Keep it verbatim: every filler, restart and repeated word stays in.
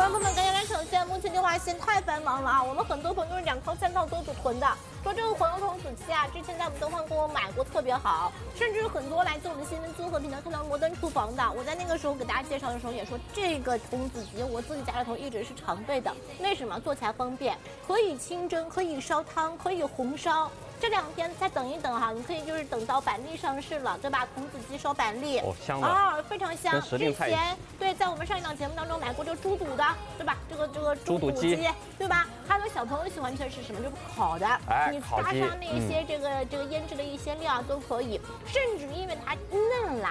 朋友们，赶紧来抢！现在目前电话线太繁忙了啊！我们很多朋友都是两套、三套多组囤的，说这个黄油童子期啊，之前在我们东方给我买过，特别好，甚至很多来自我们新闻综合平台看到摩登厨房的，我在那个时候给大家介绍的时候也说，这个童子鸡我自己家里头一直是常备的，为什么？做起来方便，可以清蒸，可以烧汤，可以红烧。这两天再等一等哈，你可以就是等到板栗上市了，对吧？童子鸡烧板栗， 哦，香的啊，非常香。 之前对，在我们上一档节目当中买过这个猪肚的，对吧？这个这个猪肚鸡，对吧？还有小朋友喜欢吃的是什么？就是烤的， 哎， 你加上那些这个、嗯、这个腌制的一些料都可以，甚至因为它嫩啦。